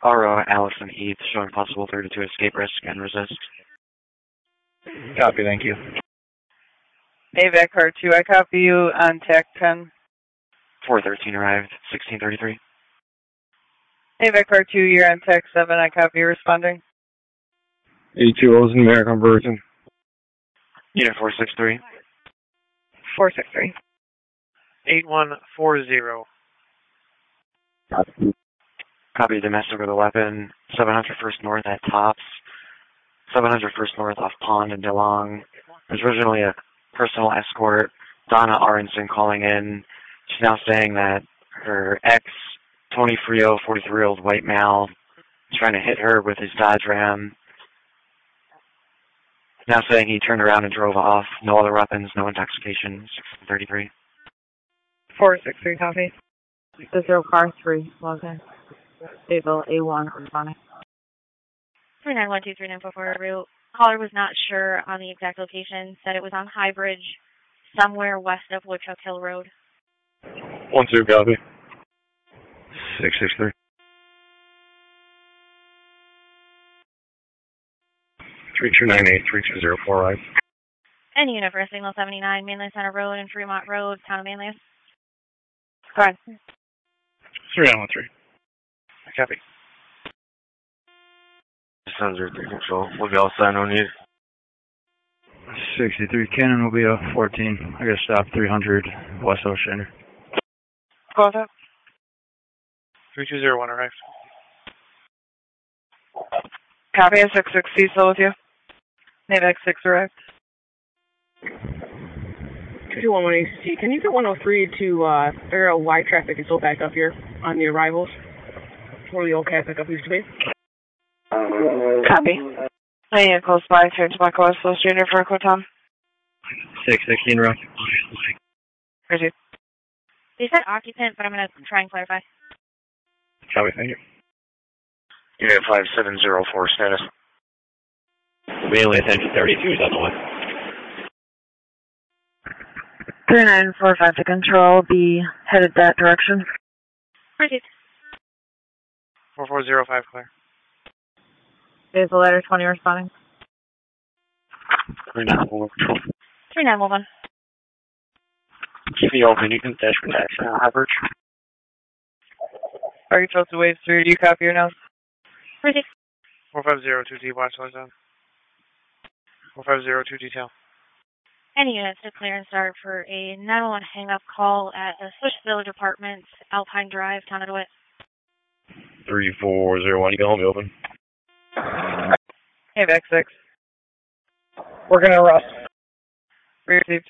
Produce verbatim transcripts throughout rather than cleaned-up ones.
R O Allison Heath, showing possible thirty-two escape risk and resist. Copy, thank you. A V A C car two, I copy you on T A C ten. four thirteen arrived, sixteen thirty-three. A V A C car two, you're on T A C seven, I copy you responding. eighty-two Olsen, American Burton. Unit four six three. four six three. eight one four zero. Copy. Copy domestic with a weapon, seven hundred First North at Tops, seven hundred First North off Pond and DeLong. There's originally a personal escort, Donna Aronson, calling in. She's now saying that her ex, Tony Frio, forty-three-year-old white male, is trying to hit her with his Dodge Ram. Now saying he turned around and drove off. No other weapons, no intoxication, six thirty-three. four six three, copy. Zero car three, logged in. Stable A one, responding. three nine one two three nine four four route. Caller was not sure on the exact location, said it was on High Bridge, somewhere west of Woodchuck Hill Road. one two, copy. six six three. three two nine eight, three two zero four, right. Any unit for Signal seventy-nine, Mainland Center Road and Fremont Road, Town of Manlius. Go ahead. three nine one three. Copy. Sounds right there, control. We'll be all set, no need. sixty-three, Cannon will be a fourteen. I gotta stop three hundred West Oceaner. Call that. three two zero one arrived. Copy, a six six C, still with you. A V A C six arrived. two one one A C, can you get one oh three to uh, figure out why traffic is so back up here on the arrivals? Where the old cat pickup used to be? Copy. I am close by, turn to Michael West Coast Junior for a quick time. six sixteen, rough. Proceed. They said occupant, but I'm going to try and clarify. Copy, thank you. Unit five seven zero four, status. Mainly attention thirty-two is on the way. three nine four five to control, be headed that direction. Proceed. four four zero five, clear. Is the letter twenty responding? three nine one one, control. three nine one one. Keep me open, you can dash for taxi now, average. Are you told to wave through? Do you copy your notes? Proceed. four five zero two D, watch those down. four five zero two detail. Any units to clear and start for a nine one one hang-up call at the Swiss Village Apartments, Alpine Drive, Town of DeWitt. three four zero one, you can hold me open. Hey, X six. We're going to arrest. Received.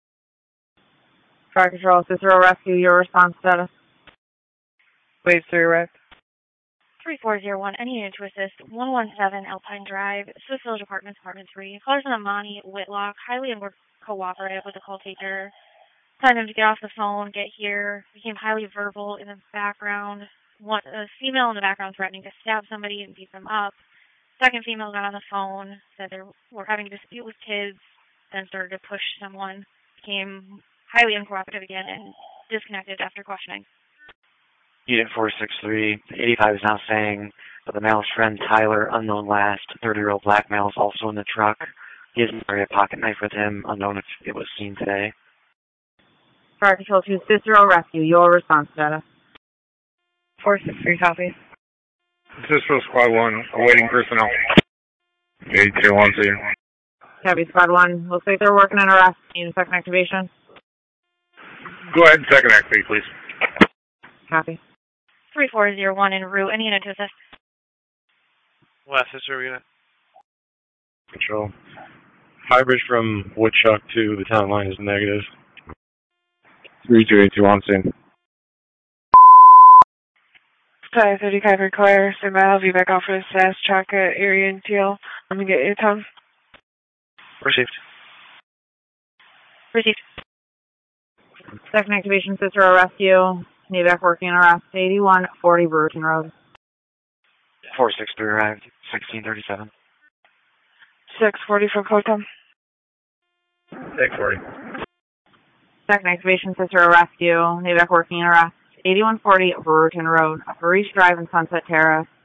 Fire Control, Cicero Rescue, your response status. Wave three, right? three four zero one, any unit to assist, one one seven Alpine Drive, Swiss Village Apartments, Apartment three. Callers on Amani Whitlock, highly uncooperative with the call taker. Telling him to get off the phone, get here, became highly verbal in the background. One, a female in the background threatening to stab somebody and beat them up. Second female got on the phone, said they were having a dispute with kids, then started to push someone, became highly uncooperative again, and disconnected after questioning. Unit four six three, eighty-five is now saying that the male's friend Tyler, unknown last, thirty-year-old black male, is also in the truck. He doesn't carry a pocket knife with him, unknown if it was seen today. Fire Control to Cicero Rescue, your response status. four six three, copy. Cicero Squad one, awaiting personnel. eighty-two one two. Copy, Squad one. Looks like they're working on arrest. Need a second activation. Go ahead, second activate, please. Copy. three four zero one en route, any unit to assist. West, sister unit. Control. High Bridge from Woodchuck to the town line is negative. three two eight two on scene. Sorry, thirty five require. So my I'll be back off for the S A S track at area and Teal. Let me get your tongue. Received. Received. Second activation, Cicero Rescue. Need back working on arrest. eighty-one forty Brewerton Road. four six three arrived, sixteen thirty-seven. six forty for Cotum. six forty. Second activation, Cicero Rescue. Need back working on arrest. eighty-one forty Brewerton Road. Farish Drive and Sunset Terrace.